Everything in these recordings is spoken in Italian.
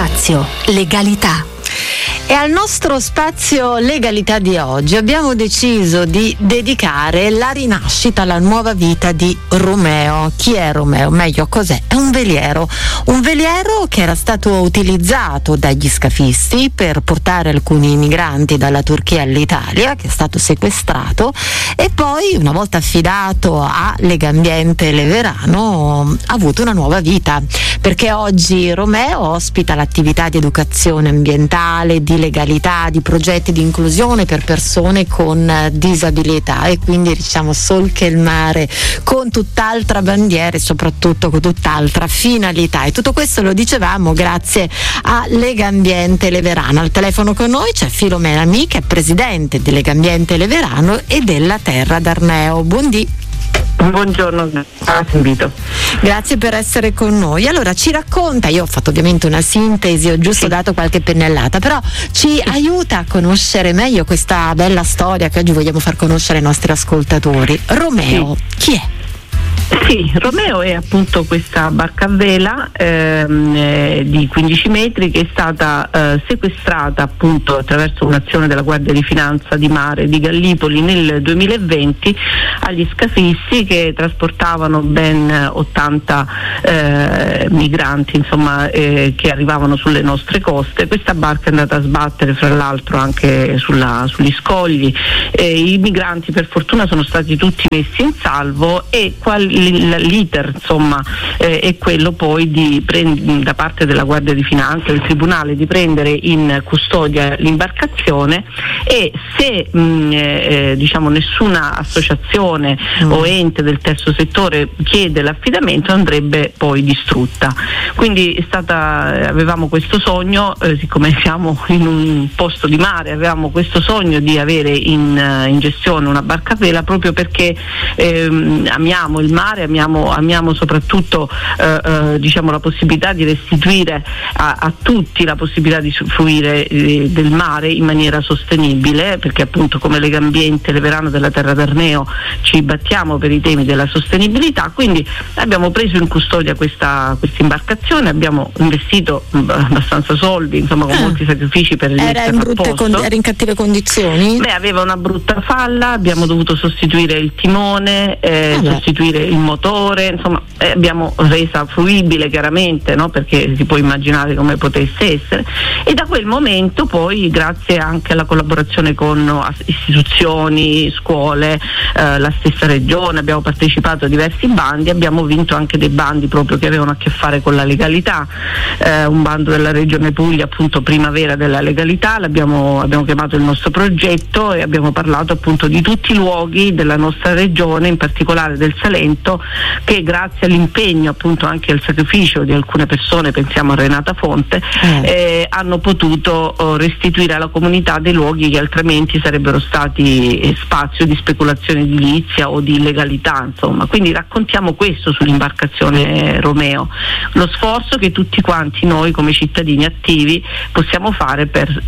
Spazio Legalità. E al nostro spazio legalità di oggi abbiamo deciso di dedicare la rinascita, la nuova vita di Romeo. Chi è Romeo? Meglio, cos'è? È un veliero che era stato utilizzato dagli scafisti per portare alcuni migranti dalla Turchia all'Italia, che è stato sequestrato e poi, una volta affidato a Legambiente Leverano, ha avuto una nuova vita, perché oggi Romeo ospita l'attività di educazione ambientale, di legalità, di progetti di inclusione per persone con disabilità, e quindi solca il mare con tutt'altra bandiera e soprattutto con tutt'altra finalità. E tutto questo lo dicevamo grazie a Legambiente Leverano. Al telefono con noi c'è Filomena Mi, che è presidente di Legambiente Leverano e della Terra d'Arneo. Buongiorno, grazie invito. Grazie per essere con noi. Allora, ci racconta, io ho fatto ovviamente una sintesi, ho giusto dato qualche pennellata, però ci aiuta a conoscere meglio questa bella storia che oggi vogliamo far conoscere ai nostri ascoltatori. Romeo, chi è? Sì, Romeo è appunto questa barca a vela di 15 metri che è stata sequestrata appunto attraverso un'azione della Guardia di Finanza di Mare di Gallipoli nel 2020 agli scafisti che trasportavano ben 80 migranti che arrivavano sulle nostre coste. Questa barca è andata a sbattere fra l'altro anche sugli scogli. I migranti per fortuna sono stati tutti messi in salvo e l'iter è quello poi da parte della Guardia di Finanza, del Tribunale, di prendere in custodia l'imbarcazione e se nessuna associazione o ente del terzo settore chiede l'affidamento, andrebbe poi distrutta. Quindi avevamo questo sogno, siccome siamo in un posto di mare, avevamo questo sogno di avere in gestione una barca a vela, proprio perché amiamo il mare, amiamo soprattutto la possibilità di restituire a tutti la possibilità di fruire del mare in maniera sostenibile, perché appunto come Legambiente Leverano della Terra d'Arneo ci battiamo per i temi della sostenibilità. Quindi abbiamo preso in custodia questa imbarcazione, abbiamo investito abbastanza soldi, con molti sacrifici per rimetterla a posto. Era in cattive condizioni? Aveva una brutta falla, abbiamo dovuto sostituire il timone, sostituire il motore, abbiamo resa fruibile chiaramente, perché si può immaginare come potesse essere, e da quel momento poi, grazie anche alla collaborazione con istituzioni, scuole, la stessa regione, abbiamo partecipato a diversi bandi, abbiamo vinto anche dei bandi proprio che avevano a che fare con la legalità, un bando della Regione Puglia, appunto Primavera della Legalità, abbiamo chiamato il nostro progetto e abbiamo parlato appunto di tutti i luoghi della nostra regione, in particolare del Salento, che grazie all'impegno appunto anche al sacrificio di alcune persone, pensiamo a Renata Fonte, hanno potuto restituire alla comunità dei luoghi che altrimenti sarebbero stati spazio di speculazione edilizia o di illegalità, Quindi raccontiamo questo sull'imbarcazione Romeo, lo sforzo che tutti quanti noi come cittadini attivi possiamo fare per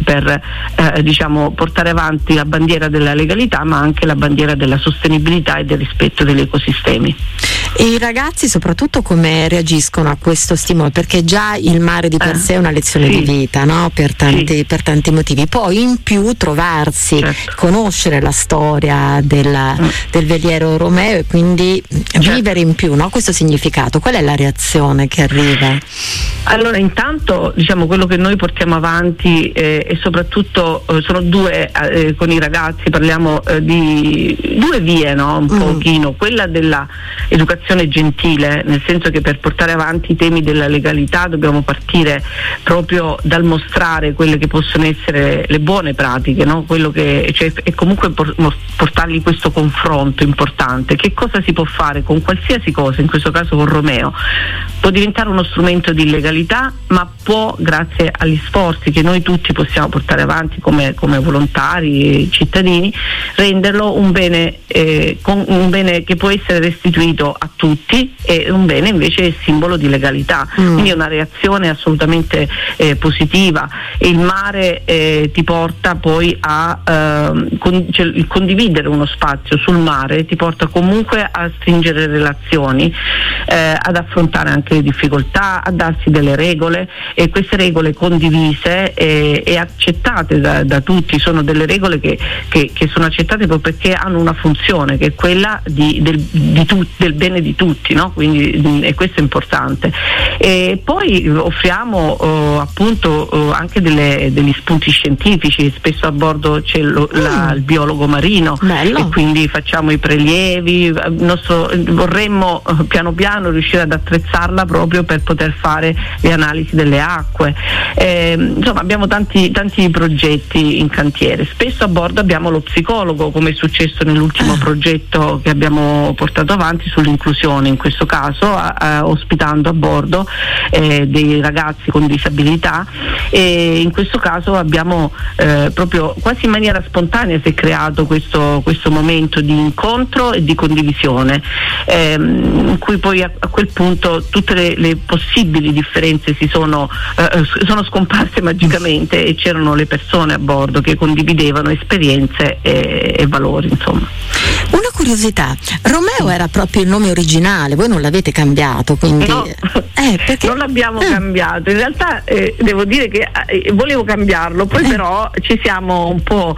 portare avanti la bandiera della legalità, ma anche la bandiera della sostenibilità e del rispetto degli ecosistemi. E i ragazzi soprattutto come reagiscono a questo stimolo? Perché già il mare di per sé è una lezione di vita, per tanti motivi. Poi in più trovarsi, conoscere la storia del veliero Romeo e quindi vivere in più, questo significato. Qual è la reazione che arriva? Allora, intanto quello che noi portiamo avanti e soprattutto sono due, con i ragazzi parliamo di due vie, un pochino, quella della educazione gentile, nel senso che per portare avanti i temi della legalità dobbiamo partire proprio dal mostrare quelle che possono essere le buone pratiche, quello che, e comunque portargli questo confronto importante. Che cosa si può fare con qualsiasi cosa, in questo caso con Romeo? Può diventare uno strumento di legalità, ma può, grazie agli sforzi che noi tutti possiamo portare avanti come volontari, cittadini, renderlo un bene che può essere restituito a tutti e un bene invece è simbolo di legalità, quindi è una reazione assolutamente positiva. E il mare ti porta poi a condividere uno spazio sul mare, ti porta comunque a stringere relazioni, ad affrontare anche le difficoltà, a darsi delle regole, e queste regole condivise e accettate da tutti, sono delle regole che sono accettate proprio perché hanno una funzione, che è quella del bene di tutti, no? Quindi e questo è importante. E poi offriamo appunto anche degli spunti scientifici, spesso a bordo c'è il biologo marino. Bello. E quindi facciamo i prelievi, vorremmo piano piano riuscire ad attrezzarla proprio per poter fare le analisi delle acque. Insomma, abbiamo tanti progetti in cantiere. Spesso a bordo abbiamo lo psicologo, come è successo nell'ultimo progetto che abbiamo portato avanti sull'inclusione, in questo caso ospitando a bordo dei ragazzi con disabilità, e in questo caso abbiamo proprio quasi in maniera spontanea si è creato questo momento di incontro e di condivisione, in cui poi a quel punto tutte le possibili differenze sono scomparse magicamente, e c'erano le persone a bordo che condividevano esperienze e valori, insomma. Una curiosità, Romeo era proprio il nome originale, voi non l'avete cambiato, quindi no, perché? Non l'abbiamo cambiato, in realtà devo dire che volevo cambiarlo, poi però ci siamo un po'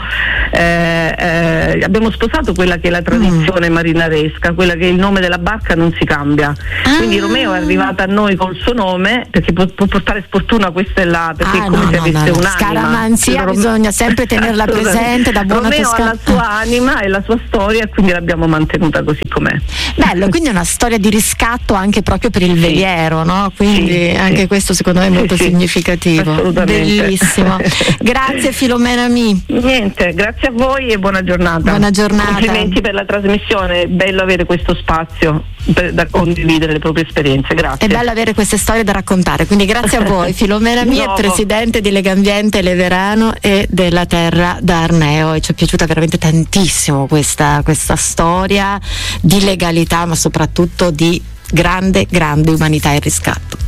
abbiamo sposato quella che è la tradizione marinaresca, quella che il nome della barca non si cambia, quindi Romeo è arrivata a noi col suo nome perché può portare sfortuna, questa è la, perché è come se avesse un'anima. Scaramanzia bisogna sempre tenerla presente da buona Romeo ha la sua anima e la sua storia, quindi l'abbiamo mantenuta così com'è. Bello, quindi è una storia di riscatto anche proprio per il veliero, no? Quindi anche questo secondo me è molto significativo. Assolutamente. Bellissimo. Grazie Filomena Mi. Niente, grazie a voi e buona giornata. Buona giornata. Complimenti per la trasmissione, è bello avere questo spazio da condividere le proprie esperienze, grazie. È bello avere queste storie da raccontare, quindi grazie a voi. Filomena Mi è presidente di Legambiente Leverano e della Terra d'Arneo, e ci è piaciuta veramente tantissimo questa storia di legalità, ma soprattutto di grande umanità e riscatto.